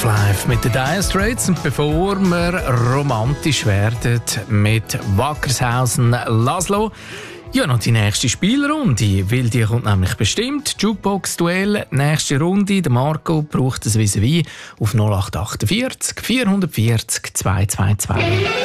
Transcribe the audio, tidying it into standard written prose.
of Life mit den Dire Straits. Und bevor wir romantisch werden mit Wackershausen Laszlo, ja, noch die nächste Spielrunde, weil die kommt nämlich bestimmt. Jukebox-Duell, nächste Runde. Der Marco braucht das Vis-à-vis auf 0848 440 222.